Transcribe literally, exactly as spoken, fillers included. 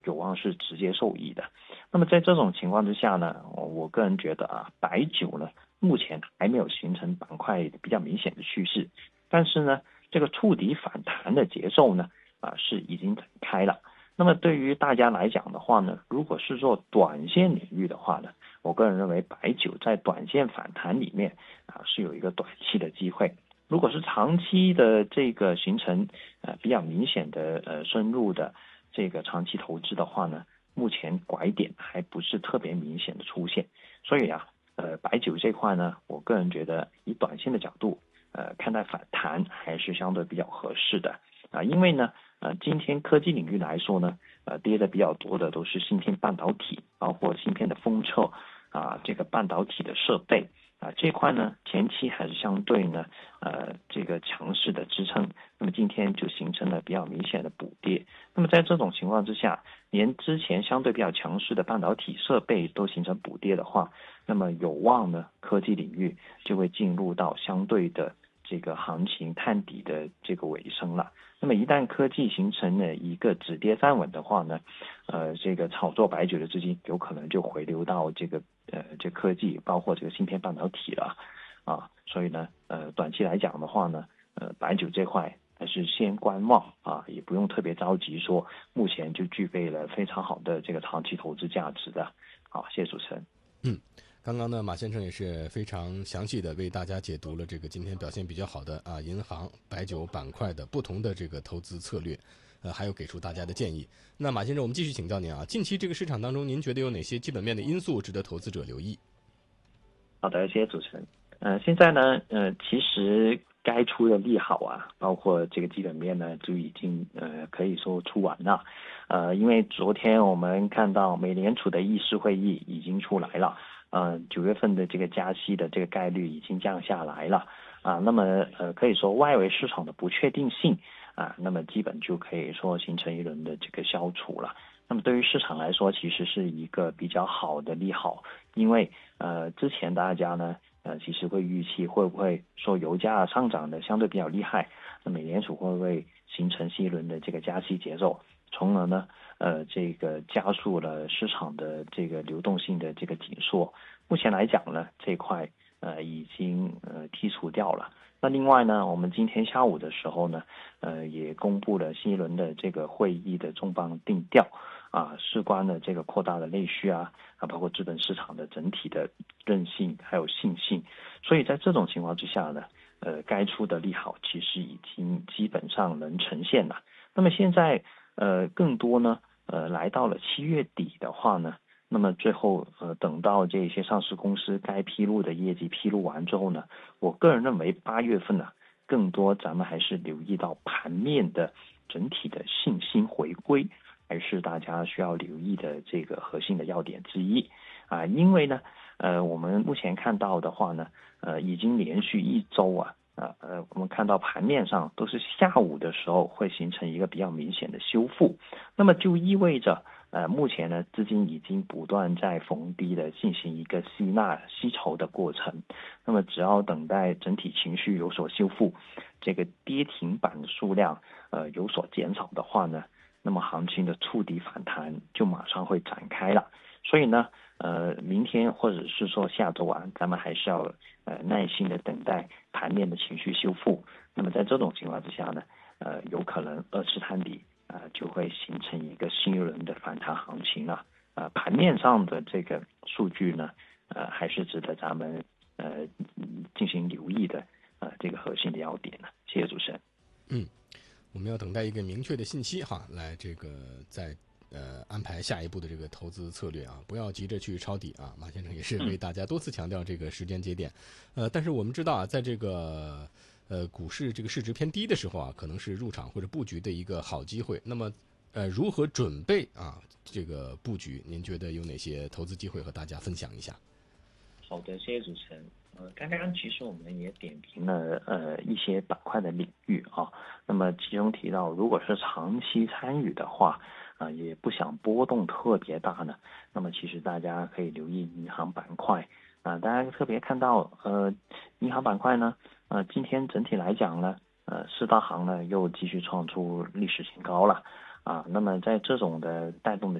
有望是直接受益的。那么在这种情况之下呢，我个人觉得啊，白酒呢目前还没有形成板块比较明显的趋势，但是呢，这个触底反弹的节奏呢啊是已经展开了。那么对于大家来讲的话呢，如果是做短线领域的话呢，我个人认为白酒在短线反弹里面啊是有一个短期的机会。如果是长期的这个形成呃比较明显的呃深入的这个长期投资的话呢，目前拐点还不是特别明显的出现。所以啊，呃白酒这块呢，我个人觉得以短线的角度呃看待反弹还是相对比较合适的啊，因为呢呃今天科技领域来说呢，呃跌的比较多的都是芯片半导体，包括芯片的封测啊，这个半导体的设备。啊，这块呢，前期还是相对呢，呃，这个强势的支撑，那么今天就形成了比较明显的补跌。那么在这种情况之下，连之前相对比较强势的半导体设备都形成补跌的话，那么有望呢，科技领域就会进入到相对的这个行情探底的这个尾声了。那么一旦科技形成了一个止跌站稳的话呢，呃，这个炒作白酒的资金有可能就回流到这个呃这科技，包括这个芯片半导体了啊。所以呢，呃，短期来讲的话呢，呃，白酒这块还是先观望啊，也不用特别着急说目前就具备了非常好的这个长期投资价值的。好，谢谢主持人。 嗯。刚刚呢，马先生也是非常详细的为大家解读了这个今天表现比较好的啊银行、白酒板块的不同的这个投资策略，呃，还有给出大家的建议。那马先生，我们继续请教您啊，近期这个市场当中，您觉得有哪些基本面的因素值得投资者留意？ 好的，谢谢主持人。呃，现在呢，呃，其实该出的利好啊，包括这个基本面呢，就已经呃可以说出完了。呃，因为昨天我们看到美联储的议事会议已经出来了，呃，九月份的这个加息的这个概率已经降下来了啊。那么呃，可以说外围市场的不确定性啊，那么基本就可以说形成一轮的这个消除了。那么对于市场来说，其实是一个比较好的利好，因为呃之前大家呢呃其实会预期会不会说油价上涨的相对比较厉害，那美联储会不会形成新一轮的这个加息节奏，从而呢呃这个加速了市场的这个流动性的这个紧缩。目前来讲呢，这块呃已经呃剔除掉了。那另外呢，我们今天下午的时候呢，呃，也公布了新一轮的这个会议的重磅定调，啊，事关了这个扩大的内需啊，啊，包括资本市场的整体的韧性还有信心。所以在这种情况之下呢，呃，该出的利好其实已经基本上能呈现了。那么现在呃，更多呢，呃，来到了七月底的话呢。那么最后，呃，等到这些上市公司该披露的业绩披露完之后呢，我个人认为八月份呢，更多咱们还是留意到盘面的整体的信心回归，还是大家需要留意的这个核心的要点之一啊。因为呢，呃，我们目前看到的话呢，呃，已经连续一周啊。呃呃，我们看到盘面上都是下午的时候会形成一个比较明显的修复，那么就意味着。呃，目前呢，资金已经不断在逢低的进行一个吸纳吸筹的过程。那么，只要等待整体情绪有所修复，这个跌停板的数量呃有所减少的话呢，那么行情的触底反弹就马上会展开了。所以呢，呃，明天或者是说下周啊，咱们还是要呃耐心的等待盘面的情绪修复。那么在这种情况之下呢，呃，有可能二次探底。呃，就会形成一个新一轮的反弹行情了。呃，盘面上的这个数据呢，呃，还是值得咱们呃进行留意的，呃，这个核心的要点呢。谢谢主持人。 嗯，我们要等待一个明确的信息哈，来这个在呃安排下一步的这个投资策略啊，不要急着去抄底啊。马先生也是为大家多次强调这个时间节点，呃，但是我们知道啊，在这个呃，股市这个市值偏低的时候啊，可能是入场或者布局的一个好机会。那么，呃，如何准备啊这个布局？您觉得有哪些投资机会和大家分享一下？ 好的，谢谢主持人。呃，刚刚其实我们也点评了呃一些板块的领域啊，那么其中提到，如果是长期参与的话，啊、呃，也不想波动特别大呢，那么其实大家可以留意银行板块啊、呃，大家特别看到呃银行板块呢。呃，今天整体来讲呢，呃，四大行呢又继续创出历史新高了， 啊，那么在这种的带动的